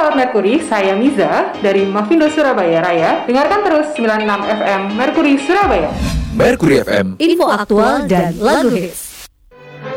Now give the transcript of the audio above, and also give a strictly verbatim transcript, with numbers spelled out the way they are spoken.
Sobat Merkuri, saya Miza dari Mavindo Surabaya Raya. Dengarkan terus sembilan puluh enam F M Merkuri Surabaya. Merkuri F M, info aktual dan lagu hits.